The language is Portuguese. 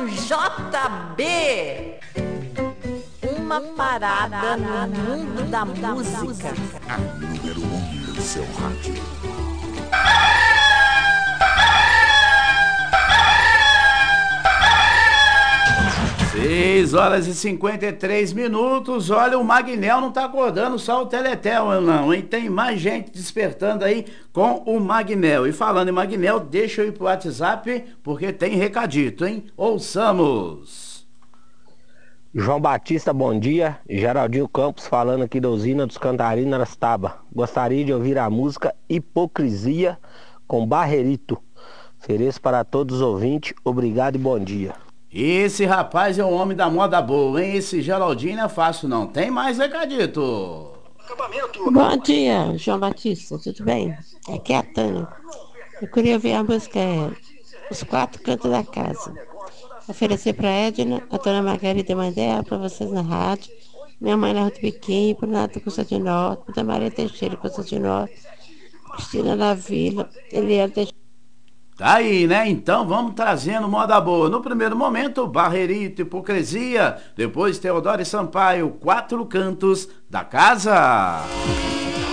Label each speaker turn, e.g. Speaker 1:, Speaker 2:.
Speaker 1: JB. Uma parada no mundo da música.
Speaker 2: A número 1 do seu rádio.
Speaker 3: 6h53. Olha, o Magnel não tá acordando só o Teletel, não, hein? Tem mais gente despertando aí com o Magnel. E falando em Magnel, deixa eu ir pro WhatsApp, porque tem recadito, hein? Ouçamos.
Speaker 4: João Batista, bom dia. Geraldinho Campos falando aqui da usina dos Cantarinos, Arastaba. Gostaria de ouvir a música Hipocrisia com Barrerito. Ofereço para todos os ouvintes. Obrigado e bom dia.
Speaker 3: Esse rapaz é o homem da moda boa, hein? Esse Geraldinho não é fácil, não. Tem mais recadito.
Speaker 5: Bom dia, João Batista, tudo bem? Aqui é a Tânia. Eu queria ver a música Os Quatro Cantos da Casa. Oferecer para Edna, a Dona Margarida e mãe dela, para vocês na rádio. Minha mãe na Ruto Biquinho, para Nato Costa de Norte, para Maria Teixeira Costa de Norte, Cristina na Vila, Eliana Teixeira.
Speaker 3: Tá aí, né? Então vamos trazendo moda boa. No primeiro momento, Barrerito, Hipocrisia. Depois, Teodoro e Sampaio, Quatro Cantos da Casa.